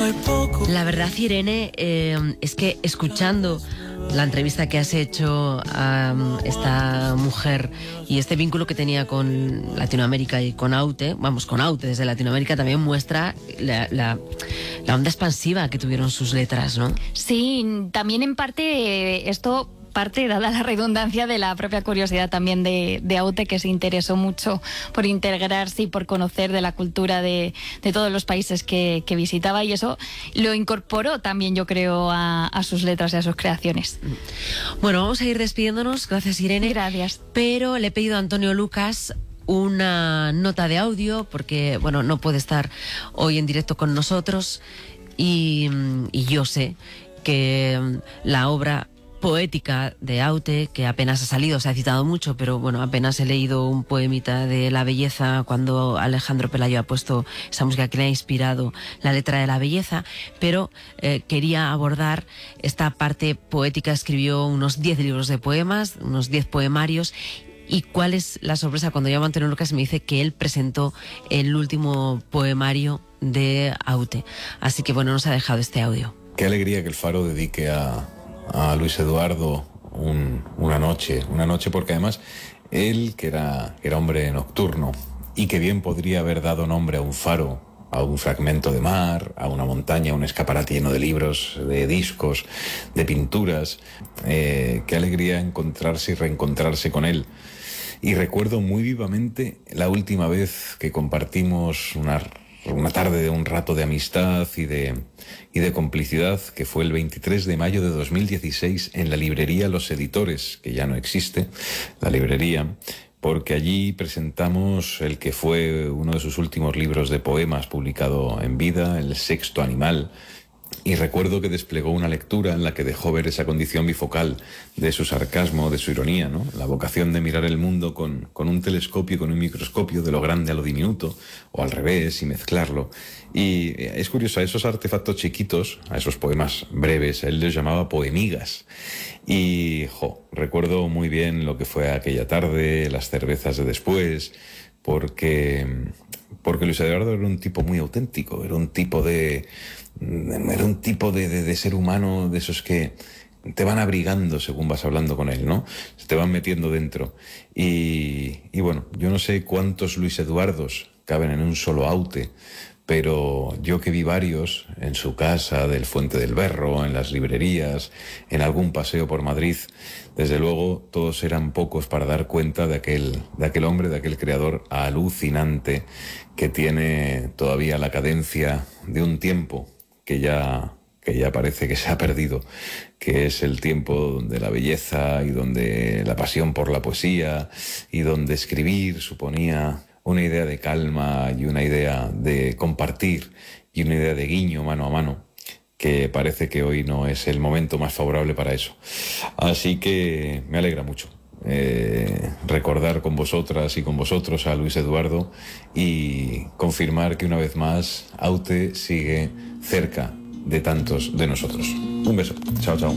La verdad, Irene, es que escuchando la entrevista que has hecho a esta mujer y este vínculo que tenía con Latinoamérica y con Aute, con Aute desde Latinoamérica, también muestra la onda expansiva que tuvieron sus letras, ¿no? Sí, también en parte esto parte, dada la redundancia, de la propia curiosidad también de Aute, que se interesó mucho por integrarse y por conocer de la cultura de todos los países que visitaba, y eso lo incorporó también, yo creo, a sus letras y a sus creaciones. Bueno, vamos a ir despidiéndonos. Gracias, Irene. Gracias. Pero le he pedido a Antonio Lucas una nota de audio porque, bueno, no puede estar hoy en directo con nosotros y yo sé que la obra poética de Aute, que apenas ha salido, se ha citado mucho, pero bueno, apenas he leído un poemita de La Belleza cuando Alejandro Pelayo ha puesto esa música que le ha inspirado la letra de La Belleza, pero quería abordar esta parte poética. Escribió unos 10 libros de poemas, unos 10 poemarios. ¿Y cuál es la sorpresa cuando llamo a Antonio Lucas y me dice que él presentó el último poemario de Aute? Así que bueno, nos ha dejado este audio. Qué alegría que el Faro dedique a Luis Eduardo una noche, porque además él, que era hombre nocturno y que bien podría haber dado nombre a un faro, a un fragmento de mar, a una montaña, a un escaparate lleno de libros, de discos, de pinturas. Qué alegría encontrarse y reencontrarse con él. Y recuerdo muy vivamente la última vez que compartimos una tarde de un rato de amistad y de complicidad, que fue el 23 de mayo de 2016 en la librería Los Editores, que ya no existe, la librería, porque allí presentamos el que fue uno de sus últimos libros de poemas publicado en vida, El Sexto Animal. Y recuerdo que desplegó una lectura en la que dejó ver esa condición bifocal de su sarcasmo, de su ironía, ¿no? La vocación de mirar el mundo con un telescopio y con un microscopio, de lo grande a lo diminuto, o al revés, y mezclarlo. Y es curioso, a esos artefactos chiquitos, a esos poemas breves, él les llamaba poemigas. Y, recuerdo muy bien lo que fue aquella tarde, las cervezas de después, porque Luis Eduardo era un tipo muy auténtico, era un tipo de ser humano, de esos que te van abrigando según vas hablando con él, ¿no? Se te van metiendo dentro. Y bueno, yo no sé cuántos Luis Eduardos caben en un solo Aute, pero yo que vi varios en su casa del Fuente del Berro, en las librerías, en algún paseo por Madrid, desde luego todos eran pocos para dar cuenta de aquel hombre, de aquel creador alucinante que tiene todavía la cadencia de un tiempo que ya parece que se ha perdido, que es el tiempo donde la belleza y donde la pasión por la poesía y donde escribir suponía una idea de calma y una idea de compartir y una idea de guiño mano a mano, que parece que hoy no es el momento más favorable para eso. Así que me alegra mucho recordar con vosotras y con vosotros a Luis Eduardo y confirmar que una vez más Aute sigue cerca de tantos de nosotros. Un beso. Chao, chao.